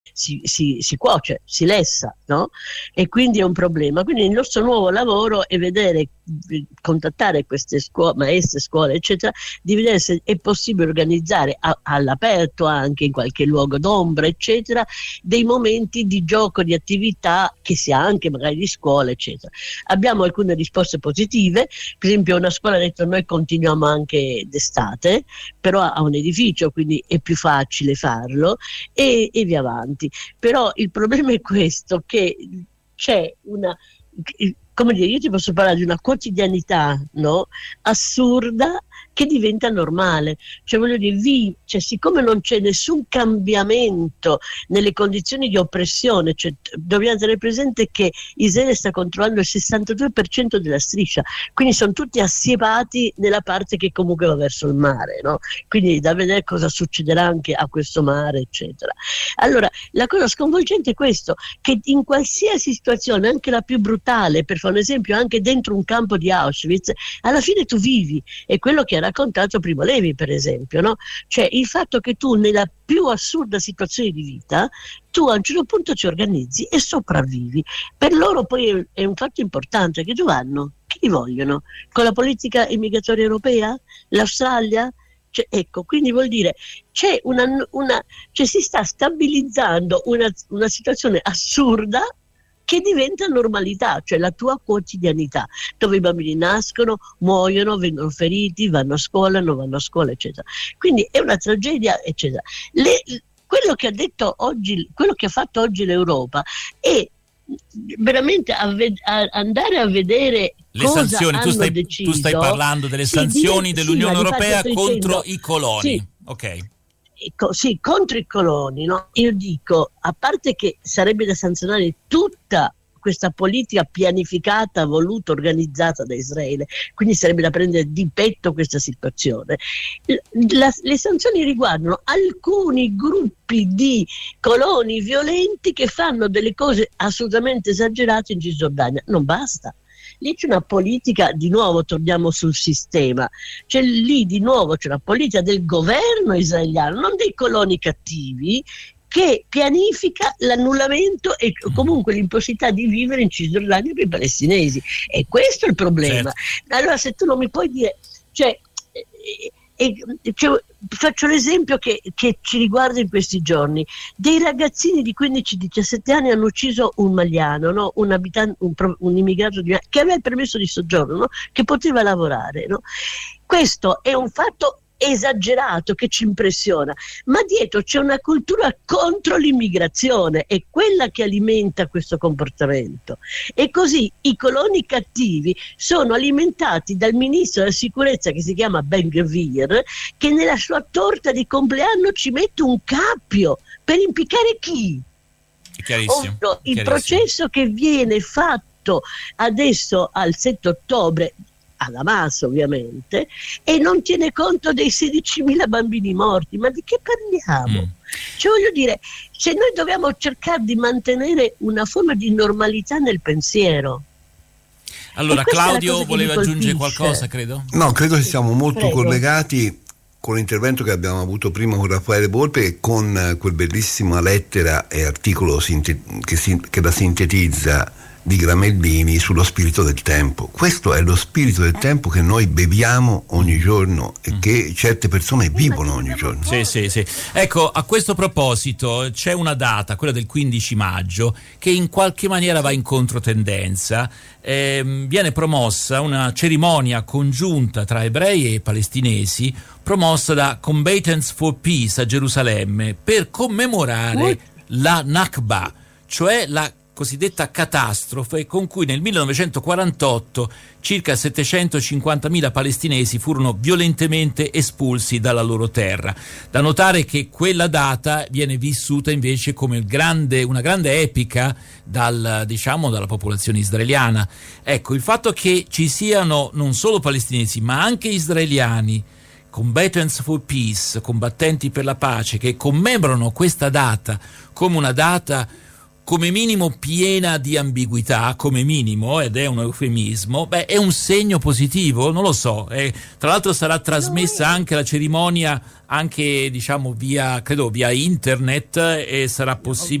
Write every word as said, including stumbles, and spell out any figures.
Si, si, si cuoce, si lessa, no? E quindi è un problema. Quindi il nostro nuovo lavoro è vedere, contattare queste scuole, maestre, scuole, eccetera, di vedere se è possibile organizzare a, all'aperto, anche in qualche luogo d'ombra, eccetera, dei momenti di gioco, di attività, che sia anche magari di scuola, eccetera. Abbiamo alcune risposte positive. Per esempio una scuola ha detto: noi continuiamo anche d'estate, però ha un edificio, quindi è più facile farlo, e, e via avanti. Però il problema è questo, che c'è una, come dire, io ti posso parlare di una quotidianità, no, assurda, che diventa normale. Cioè voglio dire, vi, cioè, siccome non c'è nessun cambiamento nelle condizioni di oppressione, cioè, dobbiamo tenere presente che Israele sta controllando il sessantadue per cento della striscia, quindi sono tutti assiepati nella parte che comunque va verso il mare, no? Quindi da vedere cosa succederà anche a questo mare, eccetera. Allora, la cosa sconvolgente è questo, che in qualsiasi situazione, anche la più brutale, per fare un esempio, anche dentro un campo di Auschwitz, alla fine tu vivi, è quello che ha raccontato Primo Levi, per esempio, no? Cioè il fatto che tu nella più assurda situazione di vita, tu a un certo punto ti organizzi e sopravvivi. Per loro poi è un fatto importante, che dove vanno? Chi li vogliono? Con la politica immigratoria europea? L'Australia? Cioè, ecco, quindi vuol dire c'è una, una cioè si sta stabilizzando una, una situazione assurda che diventa normalità, cioè la tua quotidianità, dove i bambini nascono, muoiono, vengono feriti, vanno a scuola, non vanno a scuola, eccetera. Quindi è una tragedia, eccetera. Le, quello che ha detto oggi, quello che ha fatto oggi l'Europa è veramente a ved- a andare a vedere le cosa sanzioni. hanno Tu stai, deciso. tu stai parlando delle sì, sanzioni di, dell'Unione sì, Europea contro dicendo, i coloni. Sì. Ok. Sì, contro i coloni, no? Io dico, a parte che sarebbe da sanzionare tutta questa politica pianificata, voluta, organizzata da Israele, quindi sarebbe da prendere di petto questa situazione. La, le sanzioni riguardano alcuni gruppi di coloni violenti che fanno delle cose assolutamente esagerate in Cisgiordania. Non basta. Lì c'è una politica, di nuovo torniamo sul sistema, c'è lì di nuovo c'è una politica del governo israeliano, non dei coloni cattivi, che pianifica l'annullamento e comunque l'impossibilità di vivere in Cisgiordania per i palestinesi. E questo è il problema. Certo. Allora se tu non mi puoi dire, cioè, e, cioè faccio l'esempio che, che ci riguarda in questi giorni, dei ragazzini di quindici diciassette anni hanno ucciso un maliano, no? un, abitante, un, un immigrato di, che aveva il permesso di soggiorno, no? Che poteva lavorare, no? Questo è un fatto esagerato che ci impressiona, ma dietro c'è una cultura contro l'immigrazione, è quella che alimenta questo comportamento. E così i coloni cattivi sono alimentati dal ministro della sicurezza, che si chiama Ben-Gvir, che nella sua torta di compleanno ci mette un cappio per impiccare chi? Chiarissimo, Ovvero, il chiarissimo. processo che viene fatto adesso al sette ottobre ad Hamas ovviamente, e non tiene conto dei sedicimila bambini morti. Ma di che parliamo? Mm. Cioè voglio dire, se noi dobbiamo cercare di mantenere una forma di normalità nel pensiero. Allora Claudio voleva aggiungere qualcosa, credo? No, credo che siamo molto Prego. collegati con l'intervento che abbiamo avuto prima con Raffaele Volpe e con quel bellissima lettera e articolo sinte- che, si- che la sintetizza di Gramellini sullo spirito del tempo. Questo è lo spirito del tempo che noi beviamo ogni giorno e che certe persone vivono ogni giorno. Sì, sì, sì. Ecco, a questo proposito c'è una data, quella del quindici maggio, che in qualche maniera va in controtendenza. Eh, viene promossa una cerimonia congiunta tra ebrei e palestinesi, promossa da Combatants for Peace a Gerusalemme, per commemorare la Nakba, cioè la cosiddetta catastrofe con cui nel millenovecentoquarantotto circa settecentocinquantamila palestinesi furono violentemente espulsi dalla loro terra. Da notare che quella data viene vissuta invece come grande, una grande epica dal, diciamo, dalla popolazione israeliana. Ecco, il fatto che ci siano non solo palestinesi ma anche israeliani, Combatants for Peace, combattenti per la pace, che commemorano questa data come una data come minimo piena di ambiguità, come minimo, ed è un eufemismo, beh, è un segno positivo, non lo so. Eh, tra l'altro sarà trasmessa anche la cerimonia, anche diciamo via, credo via internet, e sarà possibile